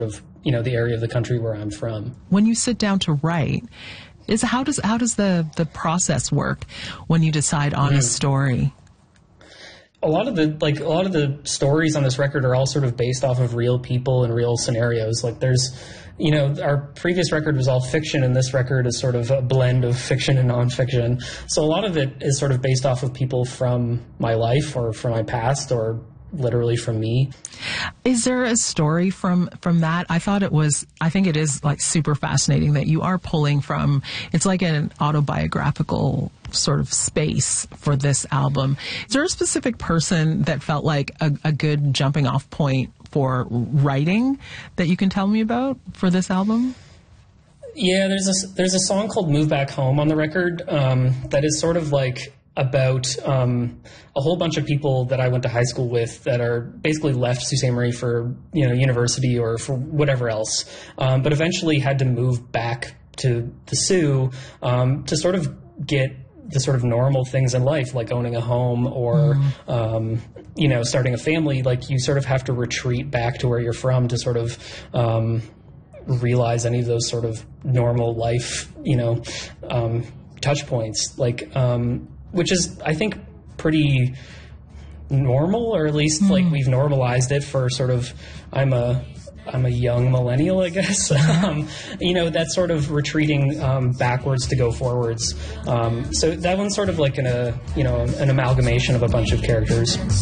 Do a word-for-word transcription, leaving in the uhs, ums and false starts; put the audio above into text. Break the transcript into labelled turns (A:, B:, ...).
A: of, you know, the area of the country where I'm from.
B: When you sit down to write, is how does how does the, the process work when you decide on mm. a story?
A: A lot of the like a lot of the stories on this record are all sort of based off of real people and real scenarios. Like there's, you know, our previous record was all fiction, and this record is sort of a blend of fiction and nonfiction. So a lot of it is sort of based off of people from my life or from my past or literally from me.
B: Is there a story from from that? I thought it was, I think it is like super fascinating that you are pulling from, it's like an autobiographical sort of space for this album. Is there a specific person that felt like a, a good jumping off point for writing that you can tell me about for this album?
A: Yeah, there's a, there's a song called Move Back Home on the record um, that is sort of like about um, a whole bunch of people that I went to high school with that are basically left Sault Ste. Marie for, you know, university or for whatever else, um, but eventually had to move back to the Soo um, to sort of get the sort of normal things in life, like owning a home or, mm. um, you know, starting a family. Like you sort of have to retreat back to where you're from to sort of um, realize any of those sort of normal life, you know, um, touch points. Like, um, which is, I think, pretty normal, or at least mm. like we've normalized it for sort of, I'm a, I'm a young millennial, I guess. um, you know, that sort of retreating um, backwards to go forwards. Um, so that one's sort of like an, a, you know, an amalgamation of a bunch of characters.